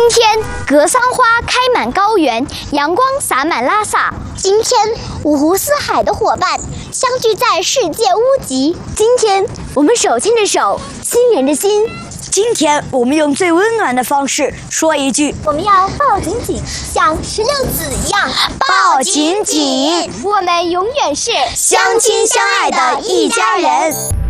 今天格桑花开满高原，阳光洒满拉萨。 今天五湖四海的伙伴相聚在世界屋脊。 今天我们手牵着手，心连着心。 今天我们用最温暖的方式说一句： 我们要抱紧紧，像石榴籽一样抱紧紧。 我们永远是相亲相爱的一家人。